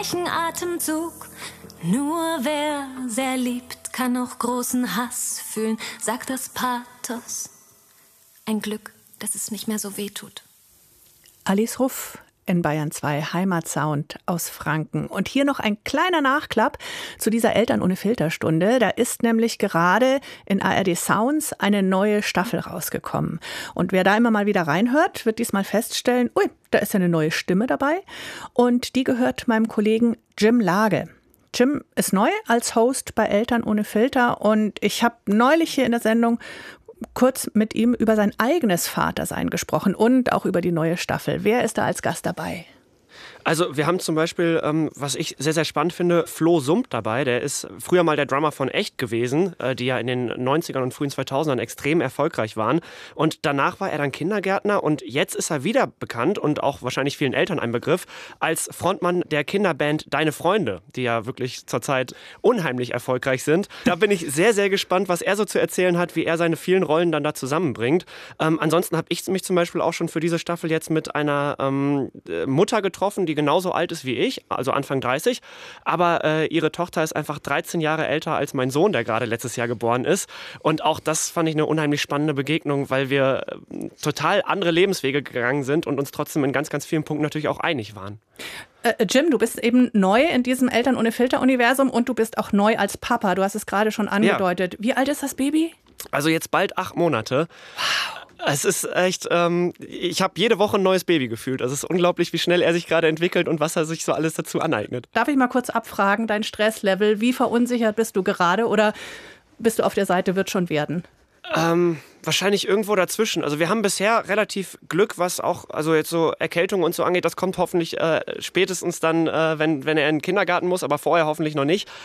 gleichen Atemzug. Nur wer sehr liebt, kann auch großen Hass fühlen, sagt das Pathos. Ein Glück, dass es nicht mehr so weh tut. Alice Ruff in Bayern 2, Heimatsound aus Franken. Und hier noch ein kleiner Nachklapp zu dieser Eltern ohne Filterstunde. Da ist nämlich gerade in ARD Sounds eine neue Staffel rausgekommen. Und wer da immer mal wieder reinhört, wird diesmal feststellen, ui, da ist ja eine neue Stimme dabei. Und die gehört meinem Kollegen Jim Lage. Jim ist neu als Host bei Eltern ohne Filter. Und ich habe neulich hier in der Sendung kurz mit ihm über sein eigenes Vatersein gesprochen und auch über die neue Staffel. Wer ist da als Gast dabei? Also wir haben zum Beispiel, was ich sehr, sehr spannend finde, Flo Sump dabei. Der ist früher mal der Drummer von Echt gewesen, die ja in den 90ern und frühen 2000ern extrem erfolgreich waren. Und danach war er dann Kindergärtner und jetzt ist er wieder bekannt und auch wahrscheinlich vielen Eltern ein Begriff, als Frontmann der Kinderband Deine Freunde, die ja wirklich zurzeit unheimlich erfolgreich sind. Da bin ich sehr, sehr gespannt, was er so zu erzählen hat, wie er seine vielen Rollen dann da zusammenbringt. Ansonsten habe ich mich zum Beispiel auch schon für diese Staffel jetzt mit einer Mutter getroffen, die genauso alt ist wie ich, also Anfang 30, aber ihre Tochter ist einfach 13 Jahre älter als mein Sohn, der gerade letztes Jahr geboren ist. Und auch das fand ich eine unheimlich spannende Begegnung, weil wir total andere Lebenswege gegangen sind und uns trotzdem in ganz, ganz vielen Punkten natürlich auch einig waren. Jim, du bist eben neu in diesem Eltern ohne Filter-Universum und du bist auch neu als Papa. Du hast es gerade schon angedeutet. Ja. Wie alt ist das Baby? Also jetzt bald 8 Monate. Wow. Es ist echt, ich habe jede Woche ein neues Baby gefühlt. Also es ist unglaublich, wie schnell er sich gerade entwickelt und was er sich so alles dazu aneignet. Darf ich mal kurz abfragen, dein Stresslevel, wie verunsichert bist du gerade oder bist du auf der Seite, wird schon werden? Wahrscheinlich irgendwo dazwischen. Also wir haben bisher relativ Glück, was auch also jetzt so Erkältung und so angeht. Das kommt hoffentlich spätestens dann, wenn er in den Kindergarten muss, aber vorher hoffentlich noch nicht.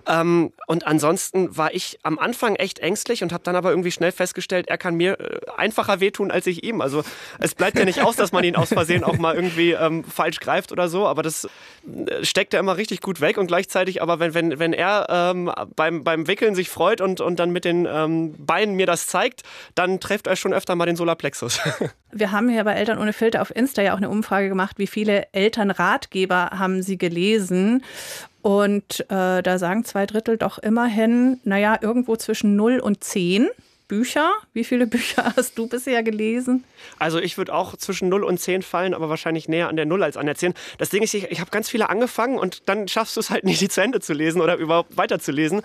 Und ansonsten war ich am Anfang echt ängstlich und habe dann aber irgendwie schnell festgestellt, er kann mir einfacher wehtun als ich ihm. Also es bleibt ja nicht aus, dass man ihn aus Versehen auch mal irgendwie falsch greift oder so, aber das steckt er immer richtig gut weg und gleichzeitig aber wenn er beim Wickeln sich freut und dann mit den Beinen mir das zeigt, dann trifft er schon öfter mal den Solarplexus. Wir haben hier bei Eltern ohne Filter auf Insta ja auch eine Umfrage gemacht, wie viele Elternratgeber haben Sie gelesen? Und da sagen 2/3 doch immerhin, naja, irgendwo zwischen 0 und 10 Bücher. Wie viele Bücher hast du bisher gelesen? Also ich würde auch zwischen 0 und 10 fallen, aber wahrscheinlich näher an der 0 als an der 10. Das Ding ist, ich habe ganz viele angefangen und dann schaffst du es halt nicht, die zu Ende zu lesen oder überhaupt weiterzulesen.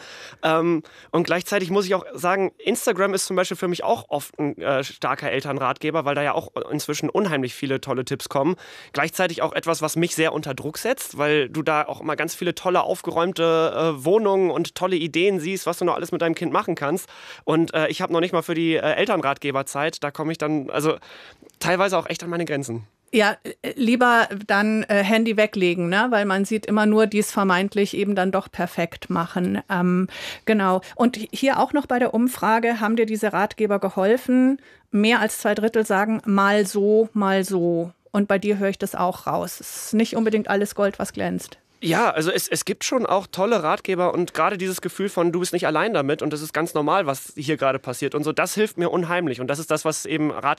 Und gleichzeitig muss ich auch sagen, Instagram ist zum Beispiel für mich auch oft ein starker Elternratgeber, weil da ja auch inzwischen unheimlich viele tolle Tipps kommen. Gleichzeitig auch etwas, was mich sehr unter Druck setzt, weil du da auch immer ganz viele tolle, aufgeräumte Wohnungen und tolle Ideen siehst, was du noch alles mit deinem Kind machen kannst. Und ich habe noch nicht mal für die Elternratgeberzeit, da komme ich dann also teilweise auch echt an meine Grenzen. Ja, lieber dann Handy weglegen, ne? Weil man sieht immer nur, die es vermeintlich eben dann doch perfekt machen. Genau. Und hier auch noch bei der Umfrage, haben dir diese Ratgeber geholfen? Mehr als 2/3 sagen, mal so, mal so. Und bei dir höre ich das auch raus. Es ist nicht unbedingt alles Gold, was glänzt. Ja, also es gibt schon auch tolle Ratgeber und gerade dieses Gefühl von, du bist nicht allein damit und das ist ganz normal, was hier gerade passiert und so, das hilft mir unheimlich und das ist das, was eben